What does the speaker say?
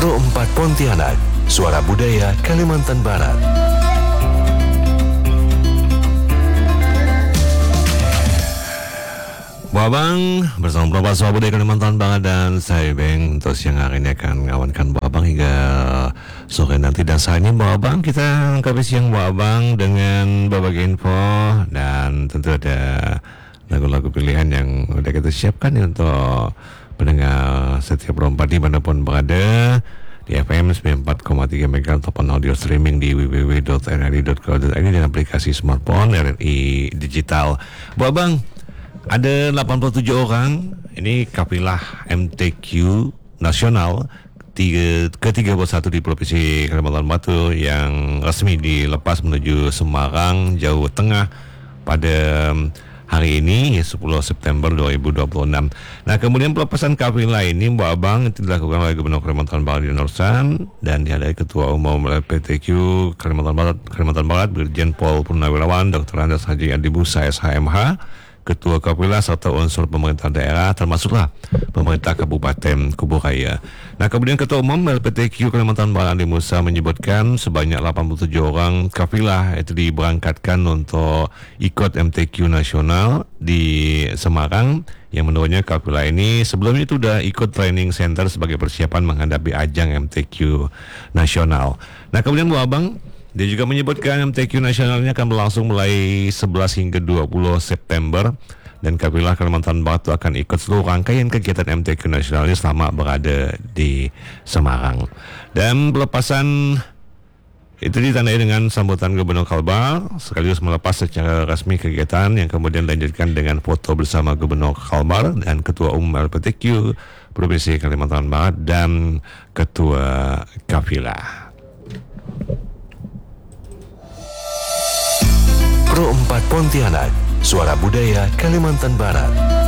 Pro 4 Pontianak, suara budaya Kalimantan Barat. Bu Abang bersama Pro 4 suara budaya Kalimantan Barat dan saya Beng untuk siang hari ini akan mengawankan Bu Abang hingga sore nanti. Dan saat ini Bu Abang kita lengkapi siang Bu Abang dengan berbagai info dan tentu ada lagu-lagu pilihan yang udah kita siapkan untuk pendengar setiap Pro 4 dimanapun berada di FM 94,3 MHz ataupun audio streaming di www.rri.co.id dan aplikasi smartphone RRI Digital. Bu Abang, ada 87 orang, ini kafilah MTQ nasional ke-31 di Provinsi Kalimantan Barat yang resmi dilepas menuju Semarang, Jawa Tengah pada hari ini 10 September 2026. Nah, kemudian pelepasan kafilah ini Bu Abang itu dilakukan oleh Gubernur Kalimantan Barat Ridwan Nursan dan dihadiri Ketua Umum LPTQ Kalimantan Barat Brigjen Pol Purnawirawan Dr. Andes Haji Adi Musa SHMH, Ketua Kafilah serta unsur pemerintah daerah termasuklah pemerintah Kabupaten Kuburaya. Nah, kemudian Ketua Umum LPTQ Kalimantan Barat Adi Musa menyebutkan sebanyak 87 orang kafilah itu diberangkatkan untuk ikut MTQ nasional di Semarang, yang menurutnya kafilah ini sebelumnya itu sudah ikut training center sebagai persiapan menghadapi ajang MTQ nasional. Nah, kemudian Bu Abang, dia juga menyebutkan MTQ nasionalnya akan berlangsung mulai 11 hingga 20 September dan kafilah Kalimantan Barat akan ikut seluruh rangkaian kegiatan MTQ nasionalnya selama berada di Semarang. Dan pelepasan itu ditandai dengan sambutan Gubernur Kalbar sekaligus melepas secara resmi kegiatan yang kemudian dilanjutkan dengan foto bersama Gubernur Kalbar dan Ketua Umum LPTQ Provinsi Kalimantan Barat dan Ketua Kafilah. Pro 4 Pontianak, suara budaya Kalimantan Barat.